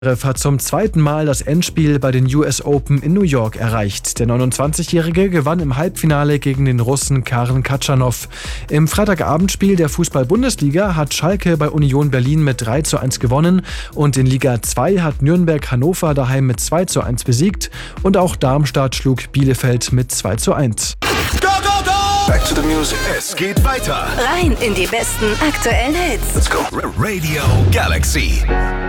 Zverev hat zum zweiten Mal das Endspiel bei den US Open in New York erreicht. Der 29-Jährige gewann im Halbfinale gegen den Russen Karen Khachanov. Im Freitagabendspiel der Fußball-Bundesliga hat Schalke bei Union Berlin mit 3:1 gewonnen und in Liga 2 hat Nürnberg Hannover daheim mit 2:1 besiegt und auch Darmstadt schlug Bielefeld mit 2:1. Go, go, go! Back to the music. Es geht weiter. Rein in die besten aktuellen Hits. Let's go. Radio Galaxy.